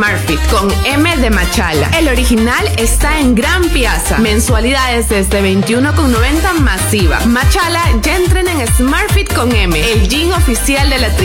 SmartFit con M de Machala. El original está en Gran Piazza. Mensualidades desde $21,90 masiva. Machala ya entrena en SmartFit con M, el gym oficial de la